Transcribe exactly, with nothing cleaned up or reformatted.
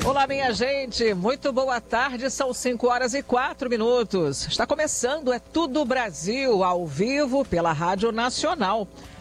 Olá, minha gente, muito boa tarde, são cinco horas e quatro minutos. Está começando, é Tudo Brasil, ao vivo pela Rádio Nacional.